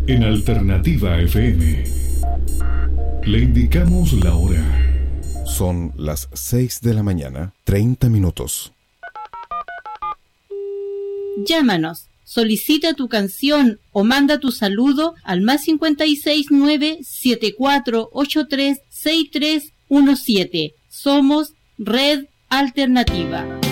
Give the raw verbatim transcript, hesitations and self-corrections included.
en Alternativa F M. Le indicamos la hora. Son las seis de la mañana, treinta minutos. Llámanos, solicita tu canción o manda tu saludo al más cincuenta y seis nueve siete cuatro ocho tres seis tres uno siete. Somos Red Alternativa.